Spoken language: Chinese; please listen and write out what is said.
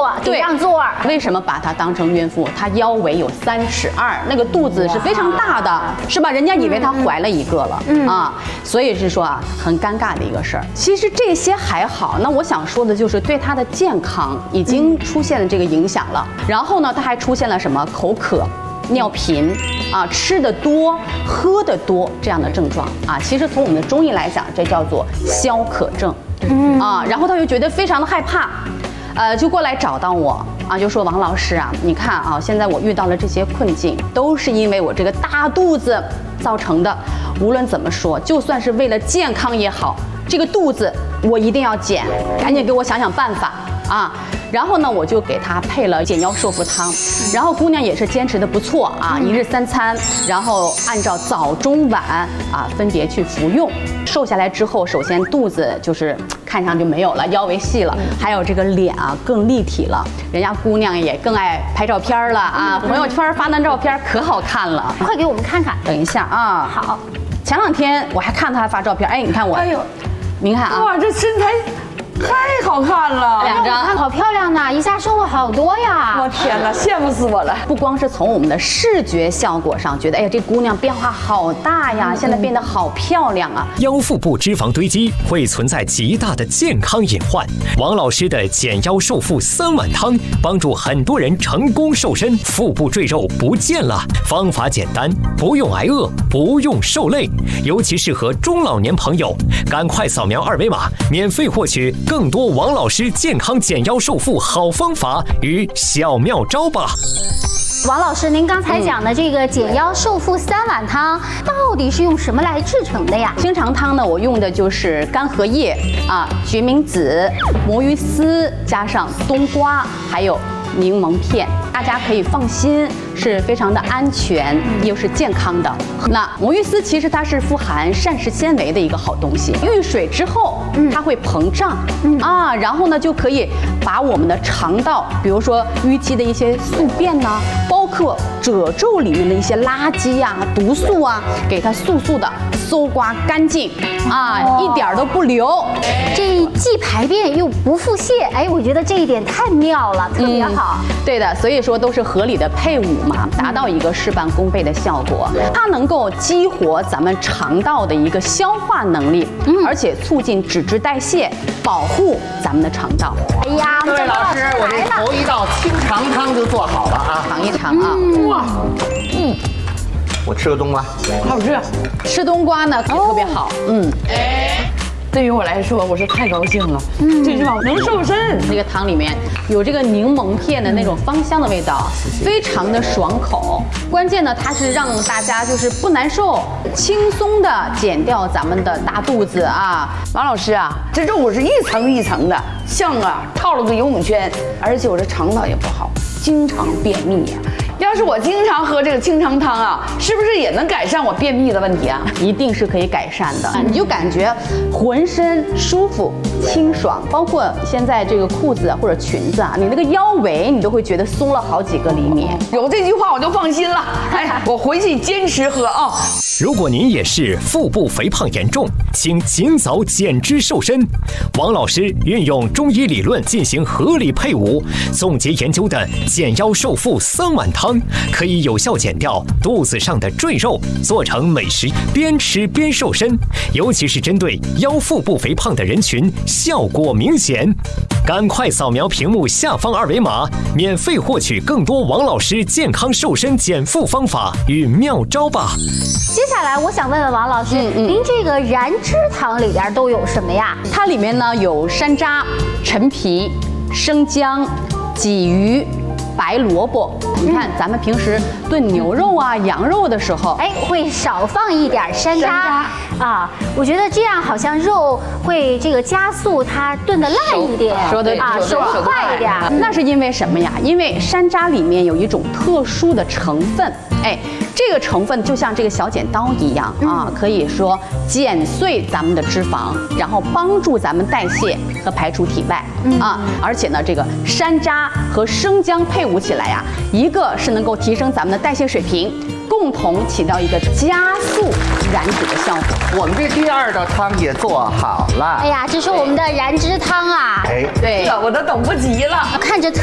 对，让座。 为什么把她当成孕妇？她腰围有3.2尺，那个肚子是非常大的，是吧？人家以为她怀了一个了啊，所以是说啊，很尴尬的一个事儿。其实这些还好，那我想说的就是对她的健康已经出现了这个影响了。然后呢，她还出现了什么口渴、尿频啊，吃的多、喝的多这样的症状啊。其实从我们的中医来讲，这叫做消渴症啊。然后她就觉得非常的害怕，就过来找到我啊，就说王老师啊，你看啊，现在我遇到了这些困境，都是因为我这个大肚子造成的。无论怎么说，就算是为了健康也好，这个肚子我一定要减，赶紧给我想想办法啊。然后呢，我就给她配了减腰瘦腹汤，然后姑娘也是坚持的不错啊，1日3餐，然后按照早中晚啊分别去服用。瘦下来之后，首先肚子就是看上就没有了，腰围细了，还有这个脸啊更立体了，人家姑娘也更爱拍照片了啊，朋友圈发那照片可好看了， 快给我们看看。 等一下啊， 好。 前2天我还看她发照片，哎，你看我，哎呦，您看啊， 哇，这身材太好看了 ，2张， 好漂亮呐，一下瘦了好多呀！ 我天哪，羡慕死我了！ 不光是从我们的视觉效果上觉得，哎呀，这姑娘变化好大呀，现在变得好漂亮啊！ 腰腹部脂肪堆积会存在极大的健康隐患。王老师的减腰瘦腹3碗汤，帮助很多人成功瘦身，腹部赘肉不见了。方法简单，不用挨饿，不用受累，尤其适合中老年朋友。赶快扫描2维码，免费获取更多王老师健康减腰瘦腹好方法与小妙招吧。 王老师，您刚才讲的这个减腰瘦腹3碗汤，到底是用什么来制成的呀？ 清肠汤呢，我用的就是干荷叶啊、决明子、魔芋丝，加上冬瓜，还有柠檬片，大家可以放心，是非常的安全，又是健康的。那魔芋丝其实它是富含膳食纤维的一个好东西，遇水之后它会膨胀啊，然后呢就可以把我们的肠道，比如说淤积的一些宿便呐，包括褶皱里面的一些垃圾呀、毒素啊，给它速速的搜刮干净啊，一点都不留。 这既排便又不腹泻，哎，我觉得这一点太妙了，特别好。 对的，所以说都是合理的配伍嘛，达到一个事半功倍的效果。它能够激活咱们肠道的一个消化能力，而且促进脂质代谢，保护咱们的肠道。 哎呀， 各位老师，我这头一道清肠汤就做好了啊， 尝一尝啊。 哇，我吃个冬瓜， 好吃。 吃冬瓜呢也特别好， 对于我来说，我是太高兴了。这句话能瘦身。 这个汤里面有这个柠檬片的那种芳香的味道，非常的爽口。关键呢，它是让大家就是不难受，轻松的减掉咱们的大肚子啊。 王老师啊，这肉是一层一层的，像套了个游泳圈，而且我这肠道也不好，经常便秘呀。要是我经常喝这个清肠汤啊，是不是也能改善我便秘的问题啊？ 一定是可以改善的，你就感觉浑身舒服、清爽，包括现在这个裤子或者裙子啊，你那个腰围你都会觉得松了好几个厘米。 有这句话我就放心了。哎，我回去坚持喝啊。 如果您也是腹部肥胖严重，请尽早减脂瘦身。王老师运用中医理论进行合理配伍，总结研究的减腰瘦腹3碗汤，可以有效减掉肚子上的赘肉，做成美食，边吃边瘦身。尤其是针对腰腹部肥胖的人群，效果明显。赶快扫描屏幕下方2维码，免费获取更多王老师健康瘦身减负方法与妙招吧。 接下来我想问问王老师，您这个燃脂汤里边都有什么呀？ 它里面呢有山楂、陈皮、生姜、鲫鱼、白萝卜。你看咱们平时炖牛肉啊、羊肉的时候， 哎，会少放一点山楂啊。我觉得这样好像肉会这个加速它炖得烂一点， 说的啊，熟得快一点。 那是因为什么呀？因为山楂里面有一种特殊的成分，哎，这个成分就像这个小剪刀一样啊，可以说剪碎咱们的脂肪，然后帮助咱们代谢和排出体外啊。而且呢，这个山楂和生姜配伍起来呀，一个是能够提升咱们的代谢水平，共同起到一个加速燃脂的效果。 我们这第2道汤也做好了。 哎呀，这是我们的燃脂汤啊！ 哎， 对， 我都等不及了。 看着特